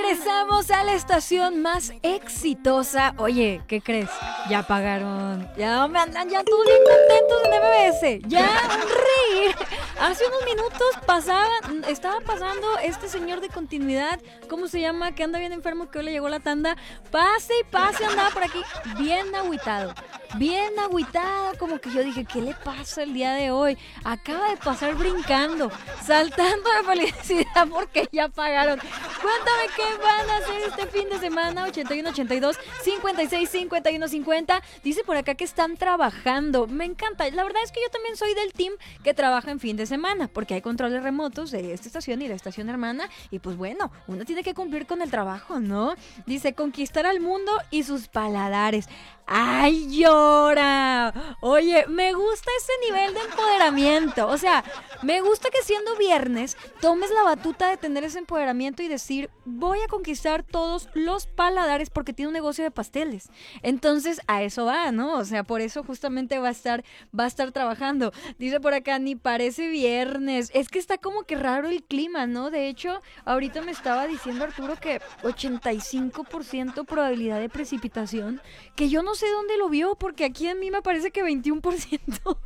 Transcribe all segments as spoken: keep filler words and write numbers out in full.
Regresamos a la estación más exitosa. Oye, ¿qué crees? Ya pagaron. Ya me andan ya todos bien contentos en M B S. Ya un reír. Hace unos minutos pasaban, estaba pasando este señor de continuidad, ¿cómo se llama? Que anda bien enfermo, que hoy le llegó la tanda. Pase y pase, andaba por aquí bien agüitado. Bien agüitado, como que yo dije, ¿qué le pasa el día de hoy? Acaba de pasar brincando, saltando de felicidad porque ya pagaron. Cuéntame qué van a hacer este fin de semana. ochenta y uno ochenta y dos cincuenta y seis cincuenta y uno cincuenta. Dice por acá que están trabajando. Me encanta. La verdad es que yo también soy del team que trabaja en fin de semana, porque hay controles remotos de esta estación y la estación hermana. Y pues bueno, uno tiene que cumplir con el trabajo, ¿no? Dice, conquistar al mundo y sus paladares. ¡Ay, llora! Oye, me gusta ese nivel de empoderamiento. O sea, me gusta que siendo viernes tomes la batuta de tener ese empoderamiento y decir, voy a conquistar todos los paladares porque tiene un negocio de pasteles. Entonces, a eso va, ¿no? O sea, por eso justamente va a estar, va a estar trabajando. Dice por acá, ni parece viernes. Es que está como que raro el clima, ¿no? De hecho, ahorita me estaba diciendo Arturo que ochenta y cinco por ciento probabilidad de precipitación, que yo no sé dónde lo vio, porque aquí a mí me parece que veintiuno por ciento.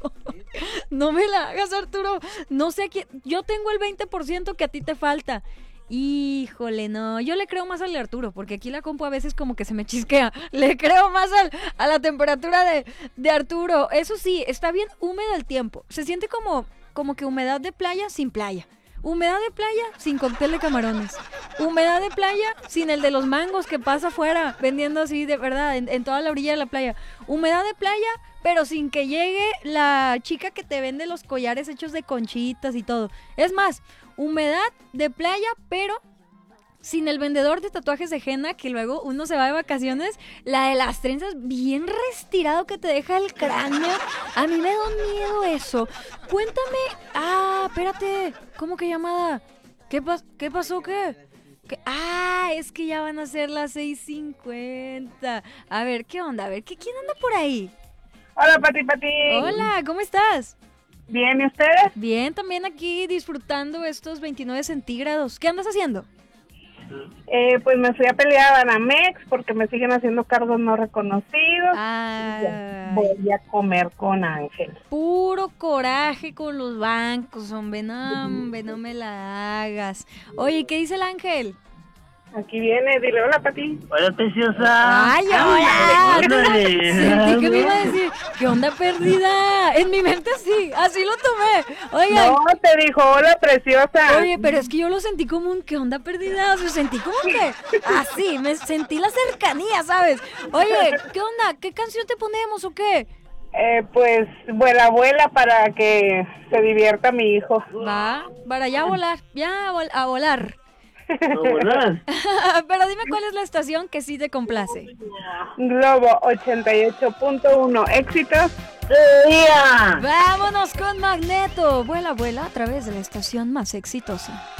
No me la hagas, Arturo. No sé a quién. Yo tengo el veinte por ciento que a ti te falta. Híjole, no. Yo le creo más al de Arturo, porque aquí la compu a veces como que se me chisquea. Le creo más al, a la temperatura de, de Arturo. Eso sí, está bien húmedo el tiempo. Se siente como, como que humedad de playa sin playa. Humedad de playa sin cóctel de camarones. Humedad de playa sin el de los mangos que pasa afuera vendiendo así de verdad en, en toda la orilla de la playa. Humedad de playa pero sin que llegue la chica que te vende los collares hechos de conchitas y todo. Es más, humedad de playa pero sin el vendedor de tatuajes de henna, que luego uno se va de vacaciones, la de las trenzas bien restirado que te deja el cráneo. A mí me da un miedo eso. Cuéntame. Ah, espérate. ¿Cómo que llamada? ¿Qué, pas- qué pasó? ¿Qué? ¿Qué? Ah, es que ya van a ser las seis cincuenta. A ver, ¿qué onda? A ver, ¿qué, ¿quién anda por ahí? Hola, Pati, Pati. Hola, ¿cómo estás? Bien, ¿y ustedes? Bien, también aquí disfrutando estos veintinueve centígrados. ¿Qué andas haciendo? Eh, pues me fui a pelear a Banamex porque me siguen haciendo cargos no reconocidos. Ah, Voy a comer con Ángel. puro coraje con los bancos, hombre, no, hombre, no me la hagas. Oye, ¿qué dice el ángel? Aquí viene, dile hola, Pati. Hola, preciosa. ¡Ay, hola! Ándale. Sentí que me iba a decir, ¿qué onda perdida? En mi mente sí, así lo tomé. Oigan, No, te dijo hola, preciosa. oye, pero es que yo lo sentí como un ¿qué onda perdida? O sea, sentí como que así, me sentí la cercanía, ¿sabes? Oye, ¿qué onda? ¿Qué canción te ponemos o qué? Eh, pues, vuela, vuela para que se divierta mi hijo. Va, para ya volar, ya vol- a volar. ¿Verdad? Pero dime cuál es la estación que sí te complace. Globo ochenta y ocho punto uno, éxitos. ¡Día! Vámonos con Magneto. Vuela, vuela a través de la estación más exitosa.